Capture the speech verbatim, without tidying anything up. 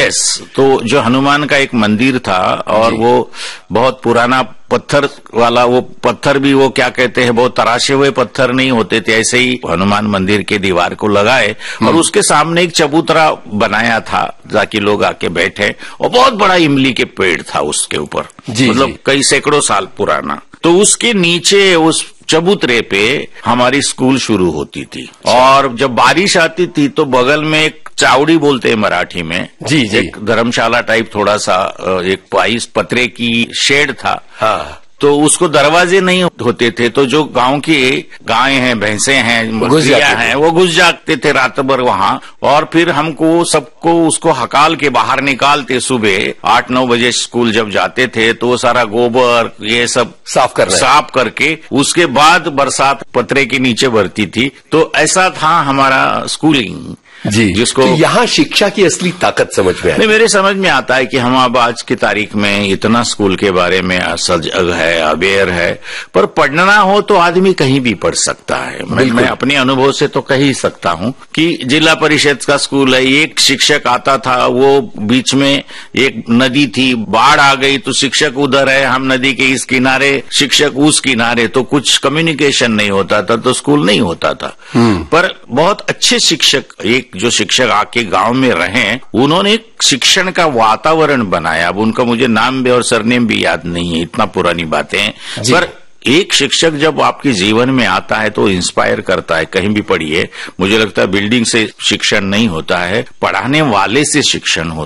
Yes, तो जो हनुमान का एक मंदिर था और वो बहुत पुराना पत्थर वाला, वो पत्थर भी वो क्या कहते हैं, बहुत तराशे हुए पत्थर नहीं होते थे, ऐसे ही हनुमान मंदिर के दीवार को लगाए और उसके सामने एक चबूतरा बनाया था ताकि लोग आके बैठे, और बहुत बड़ा इमली के पेड़ था उसके ऊपर, मतलब कई सैकड़ों साल पुराना। तो उसके नीचे उस चबूतरे पे हमारी स्कूल शुरू होती थी, और जब बारिश आती थी तो बगल में एक चावड़ी बोलते हैं मराठी में, जी जी, एक धर्मशाला टाइप थोड़ा सा एक पाइस पतरे की शेड था। हाँ, तो उसको दरवाजे नहीं होते थे, तो जो गांव की गायें हैं, भैंसे हैं, बकरियां हैं, वो घुस जाते थे रात भर वहां, और फिर हमको सबको उसको हकाल के बाहर निकालते। सुबह आठ नौ बजे स्कूल जब जाते थे तो वो सारा गोबर ये सब साफ कर साफ करके उसके बाद बरसात पतरे के नीचे भरती थी। तो ऐसा था हमारा स्कूलिंग जी, जिसको तो यहाँ शिक्षा की असली ताकत समझ में आई। नहीं, मेरे समझ में आता है कि हम अब आज की तारीख में इतना स्कूल के बारे में सजग है, अवेयर है, पर पढ़ना हो तो आदमी कहीं भी पढ़ सकता है। मैं, मैं अपने अनुभव से तो कह ही सकता हूँ कि जिला परिषद का स्कूल है, एक शिक्षक आता था, वो बीच में एक नदी थी, बाढ़ आ गई तो शिक्षक उधर है, हम नदी के इस किनारे, शिक्षक उस किनारे, तो कुछ कम्युनिकेशन नहीं होता था, तो स्कूल नहीं होता था। पर बहुत अच्छे शिक्षक, एक जो शिक्षक आके गांव में रहे, उन्होंने एक शिक्षण का वातावरण बनाया। अब उनका मुझे नाम भी और सरनेम भी याद नहीं है, इतना पुरानी बातें हैं, पर एक शिक्षक जब आपके जीवन में आता है तो इंस्पायर करता है। कहीं भी पढ़िए, मुझे लगता है बिल्डिंग से शिक्षण नहीं होता है, पढ़ाने वाले से शिक्षण होता है।